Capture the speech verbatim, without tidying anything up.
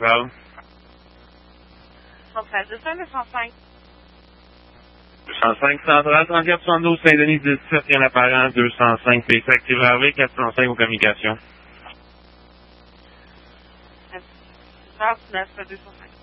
parle? deux cent treize, deux cent cinq. deux cent cinq Central, trente-quatre soixante-douze, Saint-Denis, dix-sept, Rien apparent, deux cent cinq, P C active R V, quatre cent cinq aux communications. neuf, deux cent cinq.